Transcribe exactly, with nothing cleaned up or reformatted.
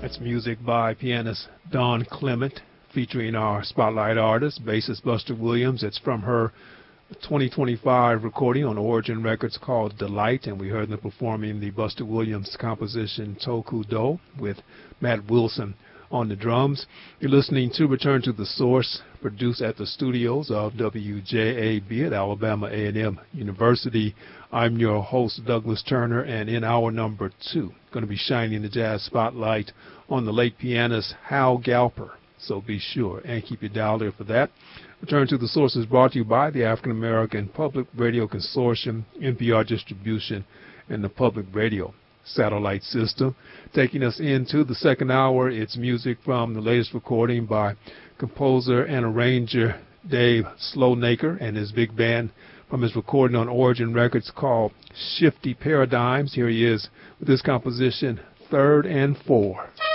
That's music by pianist Don Clement, featuring our spotlight artist, bassist Buster Williams. It's from her twenty twenty-five recording on Origin Records called Delight, and we heard them performing the Buster Williams composition Toku Do with Matt Wilson on the drums. You're listening to Return to the Source, produced at the studios of W J A B at Alabama A and M University. I'm your host, Douglas Turner, and in hour number two, going to be shining the jazz spotlight on the late pianist Hal Galper. So be sure and keep your dial there for that. Return to the Source is brought to you by the African American Public Radio Consortium, N P R Distribution, and the Public Radio Satellite System. Taking us into the second hour, it's music from the latest recording by composer and arranger Dave Slownaker and his big band from his recording on Origin Records called Shifty Paradigms. Here he is with this composition, Third and Four.